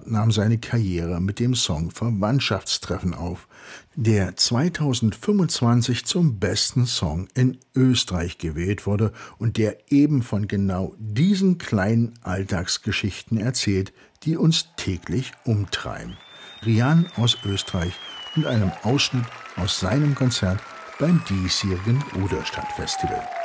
nahm seine Karriere mit dem Song Verwandtschaftstreffen auf, der 2025 zum besten Song in Österreich gewählt wurde und der eben von genau diesen kleinen Alltagsgeschichten erzählt, die uns täglich umtreiben. Rian aus Österreich und einem Ausschnitt aus seinem Konzert beim diesjährigen Ruderstadt-Festival.